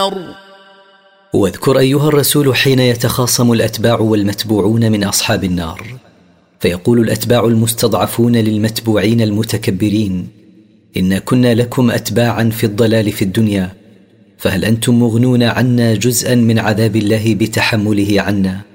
واذكر أيها الرسول حين يتخاصم الأتباع والمتبوعون من أصحاب النار، فيقول الأتباع المستضعفون للمتبوعين المتكبرين: إنا كنا لكم أتباعا في الضلال في الدنيا، فهل أنتم مغنون عنا جزءا من عذاب الله بتحمله عنا؟